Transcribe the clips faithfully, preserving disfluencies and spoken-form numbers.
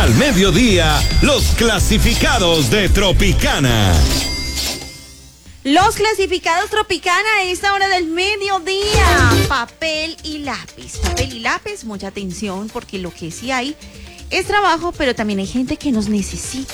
Al mediodía, los clasificados de Tropicana. Los clasificados Tropicana a esta hora del mediodía. Papel y lápiz. Papel y lápiz, mucha atención porque lo que sí hay es trabajo, pero también hay gente que nos necesita.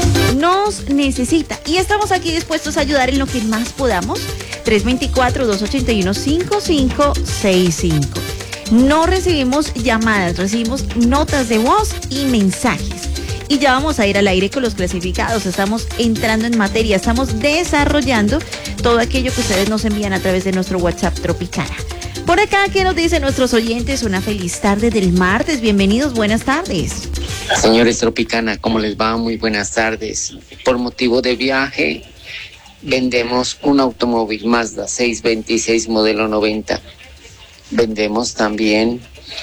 Nos necesita. Y estamos aquí dispuestos a ayudar en lo que más podamos. tres dos cuatro, dos ocho uno, cinco cinco seis cinco. No recibimos llamadas, recibimos notas de voz y mensajes. Y ya vamos a ir al aire con los clasificados. Estamos entrando en materia, estamos desarrollando todo aquello que ustedes nos envían a través de nuestro WhatsApp Tropicana. Por acá, ¿qué nos dicen nuestros oyentes? Una feliz tarde del martes. Bienvenidos, buenas tardes. Señores Tropicana, ¿cómo les va? Muy buenas tardes. Por motivo de viaje, vendemos un automóvil Mazda seiscientos veintiséis modelo noventa. Vendemos también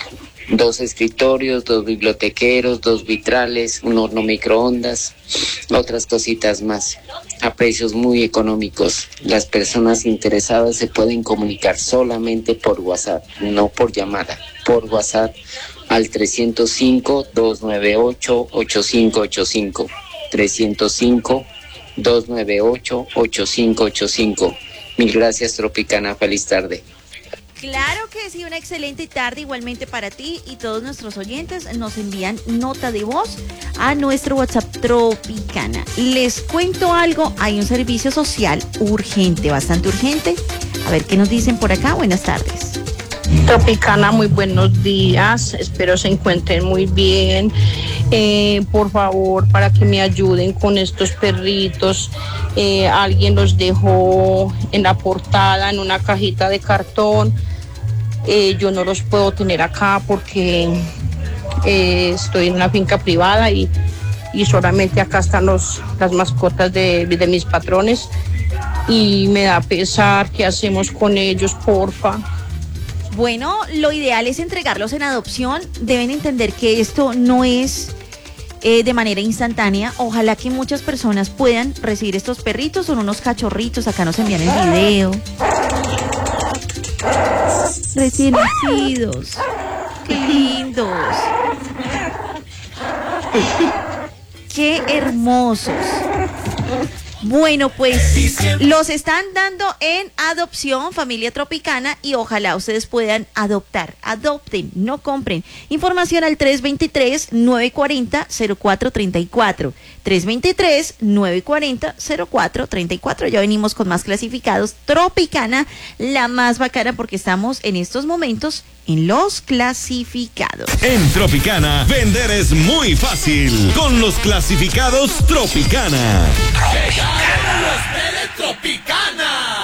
dos escritorios, dos bibliotequeros, dos vitrales, un horno microondas, otras cositas más, a precios muy económicos. Las personas interesadas se pueden comunicar solamente por WhatsApp, no por llamada, por WhatsApp al trescientos cinco, dos nueve ocho, ocho cinco ocho cinco, trescientos cinco, dos nueve ocho, ocho cinco ocho cinco. Mil gracias, Tropicana, feliz tarde. Claro que sí, una excelente tarde igualmente para ti y todos nuestros oyentes. Nos envían nota de voz a nuestro WhatsApp Tropicana. Les cuento algo, hay un servicio social urgente, bastante urgente. A ver qué nos dicen por acá. Buenas tardes. Tropicana, muy buenos días, espero se encuentren muy bien. Eh, por favor, para que me ayuden con estos perritos. Eh, alguien los dejó en la portada, en una cajita de cartón. Eh, yo no los puedo tener acá porque eh, estoy en una finca privada y, y solamente acá están los, las mascotas de, de mis patrones y me da pesar. ¿Qué hacemos con ellos, porfa? Bueno, lo ideal es entregarlos en adopción. Deben entender que esto no es eh, de manera instantánea. Ojalá que muchas personas puedan recibir estos perritos. Son unos cachorritos, acá nos envían el video. Recién nacidos. Qué lindos. Qué hermosos. Bueno, pues los están dando en adopción, familia Tropicana, y ojalá ustedes puedan adoptar. Adopten, no compren. Información al tres dos tres, nueve cuatro cero, cero cuatro tres cuatro. tres dos tres, nueve cuatro cero, cero cuatro tres cuatro. Ya venimos con más clasificados. Tropicana, la más bacana porque estamos en estos momentos en los clasificados. En Tropicana, vender es muy fácil con los clasificados Tropicana. Tropicana.